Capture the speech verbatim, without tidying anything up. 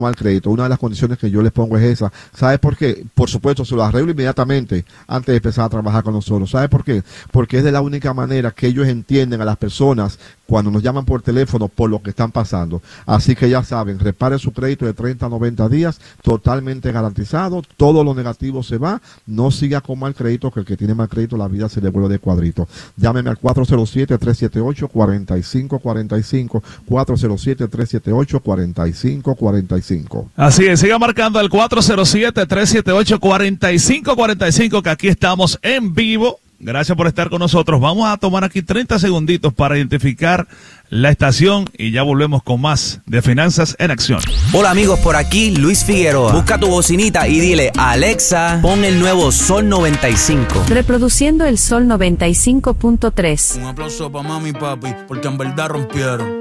al crédito, una de las condiciones que yo les pongo es esa. ¿Sabe por qué? Por supuesto, se lo arreglo inmediatamente antes de empezar a trabajar con nosotros. ¿Sabe por qué? Porque es de la única manera que ellos entienden a las personas cuando nos llaman por teléfono por lo que están pasando. Así que ya saben, repare su crédito de treinta a noventa días, totalmente garantizado, todo lo negativo se va, no siga con mal crédito, que el que tiene mal crédito la vida se le vuelve de cuadrito. Llámeme al cuatro cero siete, tres siete ocho, cuatro cinco cuatro cinco, cuatro cero siete, tres siete ocho, cuatro cinco cuatro cinco. Así es, siga marcando el cuatro cero siete, tres siete ocho, cuatro cinco cuatro cinco, que aquí estamos en vivo. Gracias por estar con nosotros. Vamos a tomar aquí treinta segunditos para identificar la estación y ya volvemos con más de Finanzas en Acción. Hola amigos, por aquí Luis Figueroa. Busca tu bocinita y dile a Alexa, pon el nuevo Sol noventa y cinco. Reproduciendo el Sol noventa y cinco punto tres. Un aplauso para mami y papi, porque en verdad rompieron.